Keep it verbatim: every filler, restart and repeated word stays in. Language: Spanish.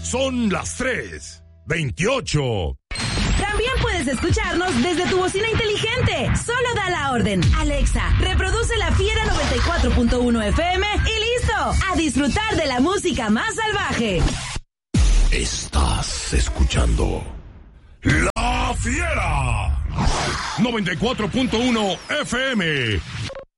Son las tres veintiocho. También puedes escucharnos desde tu bocina inteligente. Solo da la orden. Alexa, reproduce La Fiera noventa y cuatro punto uno F M y listo. A disfrutar de la música más salvaje. Estás escuchando La Fiera noventa y cuatro punto uno F M.